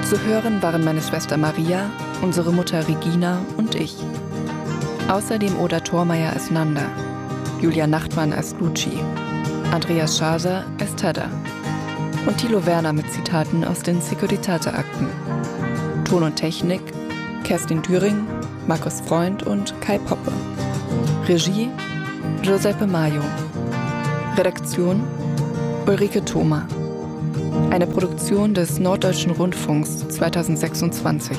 Zu hören waren meine Schwester Maria, unsere Mutter Regina und ich. Außerdem Oda Thormeyer als Nanda, Julia Nachtmann als Luci, Andreas Schaser als Tada und Thilo Werner mit Zitaten aus den Securitate-Akten. Ton und Technik Kerstin Düring, Markus Freund und Kai Poppe. Regie Giuseppe Maio. Redaktion Ulrike Thoma. Eine Produktion des Norddeutschen Rundfunks 2026.